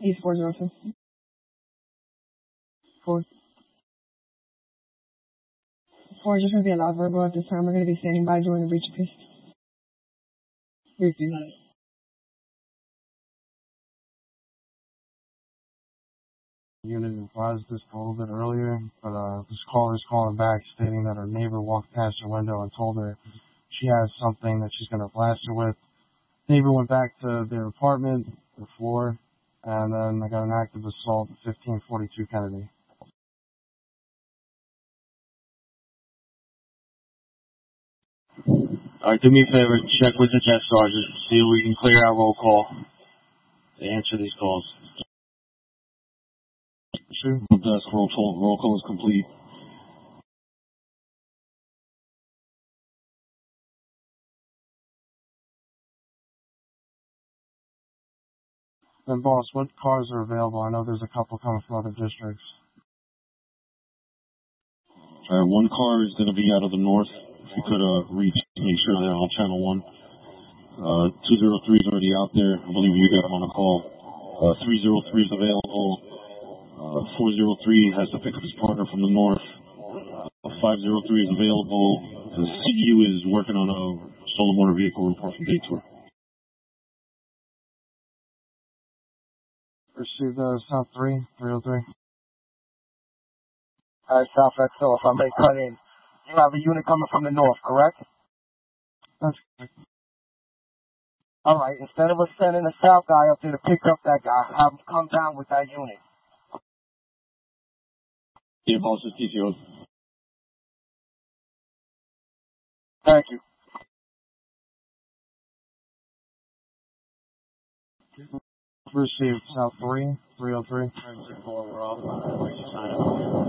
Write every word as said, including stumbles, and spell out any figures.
East four zero two. Four. Four is just going to be a loud verbal at this time. We're going to be standing by during the breach of peace. Briefly. Unit advised this a little bit earlier, but uh, this caller is calling back stating that her neighbor walked past her window and told her she has something that she's going to blast her with. Neighbor went back to their apartment, the floor, and then I got an active assault at fifteen forty-two Kennedy. All right, do me a favor, check with the desk sergeant, see if we can clear our roll call to answer these calls. Sure. The desk roll call, roll call is complete. Then, boss, what cars are available? I know there's a couple coming from other districts. All right, one car is going to be out of the north. If you could uh, reach, make sure they're on channel one. Uh, two zero three is already out there. I believe you got him on a call. Uh, three zero three is available. Uh, four zero three has to pick up his partner from the north. Uh, five zero three is available. The C U is working on a stolen motor vehicle report from Daytour. Received uh, South three, three oh three. Alright, South X O, if I may cut in. You have a unit coming from the north, correct? That's correct. Alright, instead of us sending a south guy up there to pick up that guy, have him come down with that unit. Yeah, boss is T C O. Thank you. Received South three, three oh three. We're off.